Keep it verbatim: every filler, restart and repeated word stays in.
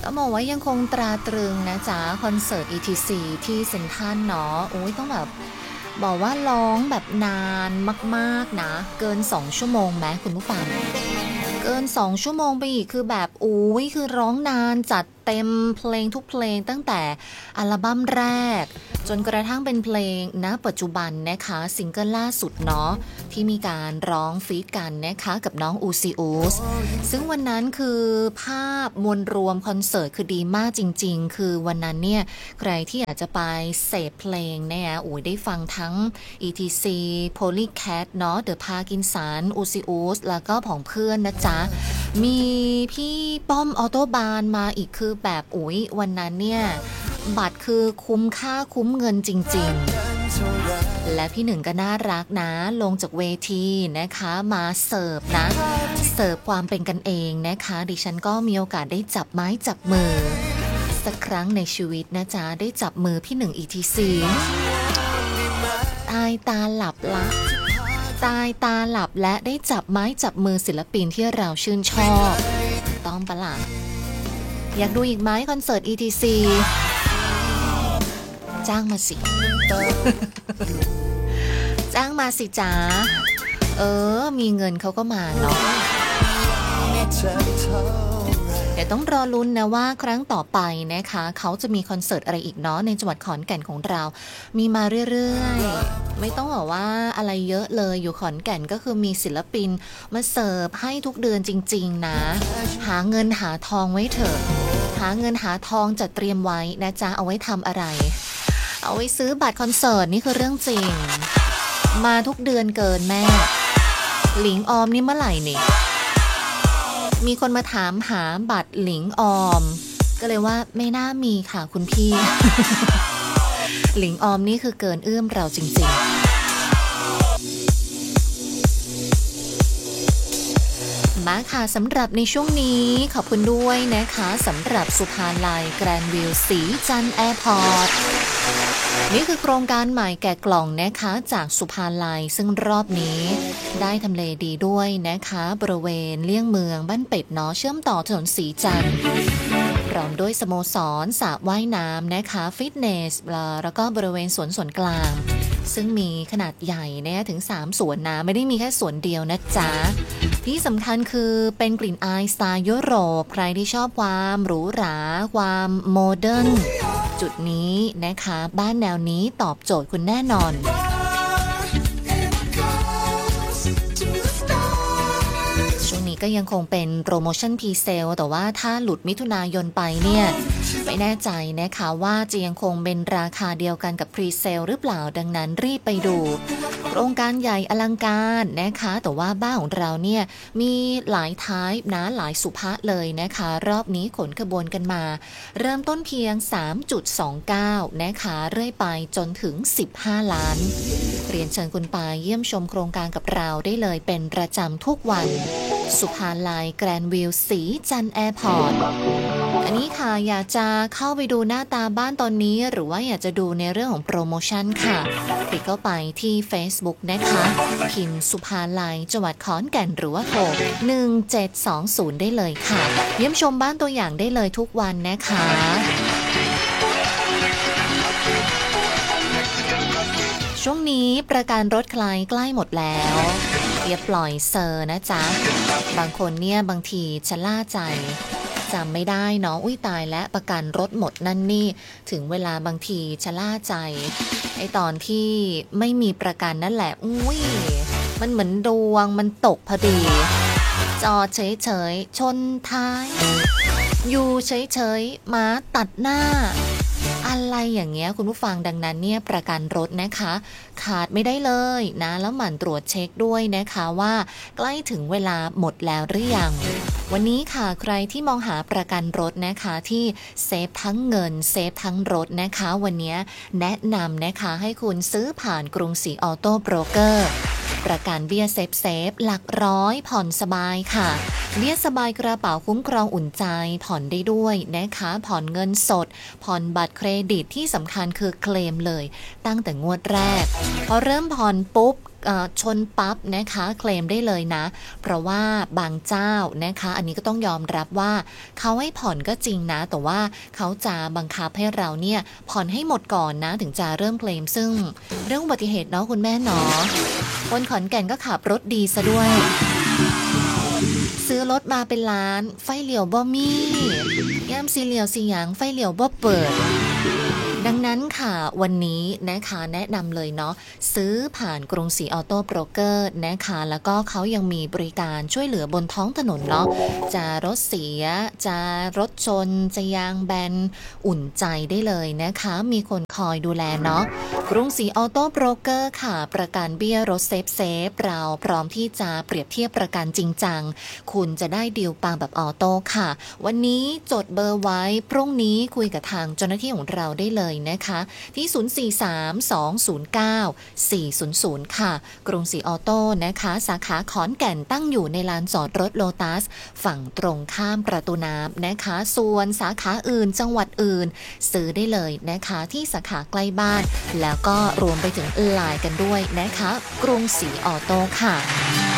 ต้องบอกว่ายังคงตราตรึงนะจ๊ะคอนเสิร์ต อี ที ซี ที่เซ็นทรัลเนาะโอ้ยต้องแบบบอกว่าร้องแบบนานมากๆนะเกินสองชั่วโมงไหมคุณผู้ฟังเกินสองชั่วโมงไปอีกคือแบบโอ้ยคือร้องนานจัดเต็มเพลงทุกเพลงตั้งแต่อัลบั้มแรกจนกระทั่งเป็นเพลงณปัจจุบันนะคะซิงเกิลล่าสุดเนาะที่มีการร้องฟีดกันนะคะกับน้องอูซิอูสซึ่งวันนั้นคือภาพมวลรวมคอนเสิร์ตคือดีมากจริงๆคือวันนั้นเนี่ยใครที่อยากจะไปเสพเพลงเนี่ยโอ้ยได้ฟังทั้ง อี ที ซี Polycat เนาะ The Parkinson อูซิอูสแล้วก็ของเพื่อนนะจ๊ะมีพี่ป้อมออโตบานมาอีกคือแบบอุ๊ยวันนั้นเนี่ยบัตรคือคุ้มค่าคุ้มเงินจริงๆและพี่หนึ่งก็น่ารักนะลงจากเวทีนะคะมาเสิร์ฟนะเสิร์ฟความเป็นกันเองนะคะดิฉันก็มีโอกาสได้จับไม้จับมือสักครั้งในชีวิตนะจ๊ะได้จับมือพี่หนึ่ง อี ที ซี ตายตาหลับละตายตาหลับและได้จับไม้จับมือศิลปินที่เราชื่นชอบต้องปะล่ะอยากดูอีกไหมคอนเสิร์ต อี ที ซี จ้างมาสิ จ้างมาสิจ้าเออมีเงินเขาก็มาเนาะเดี๋ยวต้องรอลุ้นนะว่าครั้งต่อไปนะคะเขาจะมีคอนเสิร์ตอะไรอีกเนาะในจังหวัดขอนแก่นของเรามีมาเรื่อยๆไม่ต้องบอกว่าอะไรเยอะเลยอยู่ขอนแก่นก็คือมีศิลปินมาเสิร์ฟให้ทุกเดือนจริงๆนะหาเงินหาทองไว้เถอะหาเงินหาทองจัดเตรียมไว้นะจ๊ะเอาไว้ทำอะไรเอาไว้ซื้อบัตรคอนเสิร์ตนี่คือเรื่องจริงมาทุกเดือนเกินแม่หลิงออมนี่เมื่อไหร่นี่มีคนมาถามหาบัตรหลิงออมก็เลยว่าไม่น่ามีค่ะคุณพี่ หลิงออมนี่คือเกินเอื้อมเราจริงๆมาค่ะสำหรับในช่วงนี้ขอบคุณด้วยนะคะสำหรับสุภาลัยแกรนด์วิวสีจันทร์แอร์พอร์ตนี่คือโครงการใหม่แกะกล่องนะคะจากสุภาลัยซึ่งรอบนี้ได้ทำเลดีด้วยนะคะบริเวณเลี่ยงเมืองบ้านเป็ดเนาะเชื่อมต่อถนนสีจันทร์พร้อมด้วยสโมสรสระว่ายน้ำนะคะฟิตเนสแล้วก็บริเวณสวนส่วนกลางซึ่งมีขนาดใหญ่เนี่ยถึงสามสวนนะไม่ได้มีแค่สวนเดียวนะจ๊ะที่สำคัญคือเป็นกลิ่นอายสไตล์ยุโรปใครที่ชอบความหรูหราความโมเดิร์นจุดนี้นะคะบ้านแนวนี้ตอบโจทย์คุณแน่นอนช่วงนี้ก็ยังคงเป็นโปรโมชั่นพรีเซลแต่ว่าถ้าหลุดมิถุนายนไปเนี่ยไม่แน่ใจนะคะว่าจะยังคงเป็นราคาเดียวกันกับพรีเซลหรือเปล่าดังนั้นรีบไปดูโครงการใหญ่อลังการนะคะแต่ว่าบ้านของเราเนี่ยมีหลายท้ายนะหลายสุภาเลยนะคะรอบนี้ขนขบวนกันมาเริ่มต้นเพียง สามจุดสองเก้า นะคะเรื่อยไปจนถึงสิบห้าล้านเรียนเชิญคุณไปเยี่ยมชมโครงการกับเราได้เลยเป็นประจำทุกวันสุภาลัยแกรนด์วิวสีจันทร์แอร์พอร์ตอันนี้ค่ะอยากจะเข้าไปดูหน้าตาบ้านตอนนี้หรือว่าอยากจะดูในเรื่องของโปรโมชั่นค่ะคลิกเข้าไปที่ Facebook นะคะพิมพ์สุภาลัยจังหวัดขอนแก่นหรือว่าโทรหนึ่งเจ็ดสองศูนย์ได้เลยค่ะเยี่ยมชมบ้านตัวอย่างได้เลยทุกวันนะคะช่วงนี้ประกันรถใครใกล้หมดแล้วอย่าปล่อยเซอร์นะจ๊ะบางคนเนี่ยบางทีชะล่าใจจำไม่ได้เนาะอุ้ยตายและประกันรถหมดนั่นนี่ถึงเวลาบางทีชะล่าใจไอตอนที่ไม่มีประกันนั่นแหละอุ้ยมันเหมือนดวงมันตกพอดีจอดเฉยๆชนท้ายอยู่เฉยๆมาตัดหน้าอะไรอย่างเงี้ยคุณผู้ฟังดังนั้นเนี่ยประกันรถนะคะขาดไม่ได้เลยนะแล้วหมั่นตรวจเช็คด้วยนะคะว่าใกล้ถึงเวลาหมดแล้วหรือยังวันนี้ค่ะใครที่มองหาประกันรถนะคะที่เซฟทั้งเงินเซฟทั้งรถนะคะวันนี้แนะนำนะคะให้คุณซื้อผ่านกรุงศรีออโต้โบรกเกอร์ประกันเบี้ยเซฟเซฟหลักร้อยผ่อนสบายค่ะเบี้ยสบายกระเป๋าคุ้มครองอุ่นใจผ่อนได้ด้วยนะคะผ่อนเงินสดผ่อนบัตรเครดิตที่สำคัญคือเคลมเลยตั้งแต่งวดแรกพอเริ่มผ่อนปุ๊บชนปั๊บนะคะเคลมได้เลยนะเพราะว่าบางเจ้านะคะอันนี้ก็ต้องยอมรับว่าเขาให้ผ่อนก็จริงนะแต่ว่าเขาจะบังคับให้เราเนี่ยผ่อนให้หมดก่อนนะถึงจะเริ่มเคลมซึ่งเรื่องอุบัติเหตุเนาะคุณแม่เนาะคนขอนแก่นก็ขับรถดีซะด้วยซื้อรถมาเป็นล้านไฟเหลียวบ่มีย่ามสีเหลียวสีหยางไฟเหลียวบ่เปิดดังนั้นค่ะวันนี้นะคะแนะนำเลยเนาะซื้อผ่านกรุงศรีออโต้โบรกเกอร์นะคะแล้วก็เขายังมีบริการช่วยเหลือบนท้องถนนเนาะจะรถเสียจะรถชนจะยางแบนอุ่นใจได้เลยนะคะมีคนคอยดูแลเนาะกรุงศรีออโต้โบรกเกอร์ค่ะประกันเบี้ยรถเซฟเซฟเราพร้อมที่จะเปรียบเทียบประกันจริงจังคุณจะได้ดีลปังแบบออโต้ค่ะวันนี้จดเบอร์ไว้พรุ่งนี้คุยกับทางเจ้าหน้าที่ของเราได้เลยนะคะที่ศูนย์ สี่ สาม สอง ศูนย์ เก้า สี่ ศูนย์ ศูนย์ค่ะกรุงศรีออโต้นะคะสาขาขอนแก่นตั้งอยู่ในลานจอดรถโลตัสฝั่งตรงข้ามประตูน้ำนะคะส่วนสาขาอื่นจังหวัดอื่นซื้อได้เลยนะคะที่สาขาใกล้บ้านแล้วก็รวมไปถึงไลน์กันด้วยนะคะกรุงศรีออโต้ค่ะ